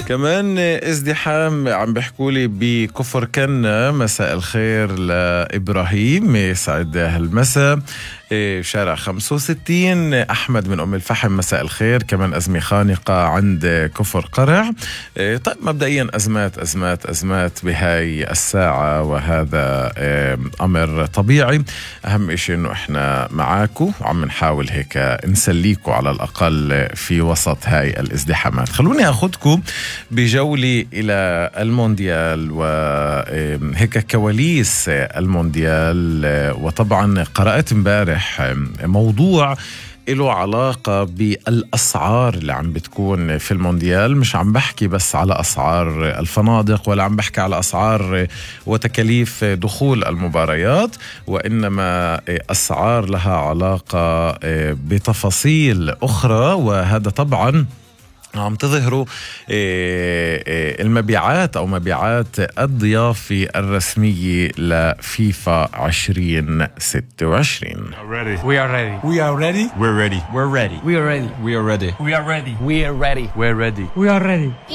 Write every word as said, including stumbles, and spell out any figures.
كمان ازدحام عم بيحكوا لي بكفر كنا. مساء الخير لإبراهيم، يسعد هالمساء. شارع خمسة وستين. أحمد من أم الفحم، مساء الخير. كمان أزمة خانقة عند كفر قرع. طيب مبدئيا أزمات أزمات أزمات بهاي الساعة، وهذا أمر طبيعي. أهم إشي إنه إحنا معاكو وعم نحاول هيك نسليكو على الأقل في وسط هاي الازدحامات. خلوني أخذكم بجولة إلى المونديال وهيك كواليس المونديال. وطبعا قرأت امبارح موضوع له علاقة بالأسعار اللي عم بتكون في المونديال. مش عم بحكي بس على أسعار الفنادق، ولا عم بحكي على أسعار وتكاليف دخول المباريات، وإنما أسعار لها علاقة بتفاصيل أخرى. وهذا طبعا عم تظهروا المبيعات أو مبيعات الضيافة الرسمية لفيفا عشرين ستة وعشرين. We are ready. We are ready. We're ready. We're ready. We are ready. We are ready. We are ready. We are ready. We're ready. We are ready.